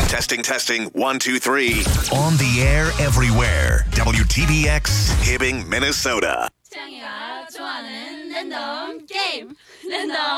Testing. 1, 2, 3. On the air everywhere. WTBX, Hibbing, Minnesota. 창이가 좋아하는 랜덤 게임. 랜덤